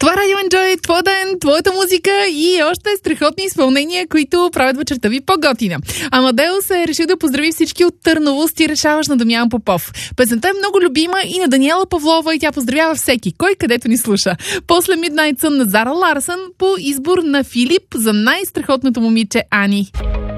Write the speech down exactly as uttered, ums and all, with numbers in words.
Това радио Enjoy, твой ден, твоята музика и още страхотни изпълнения, които правят вечерта ви по-готина. Амадеус е решил да поздрави всички от Търново с Ти решаваш на Дамян Попов. Песента е много любима и на Даниела Павлова и тя поздравява всеки, кой където ни слуша. После Midnight Sun на Зара Ларсън по избор на Филип за най-страхотното момиче Ани.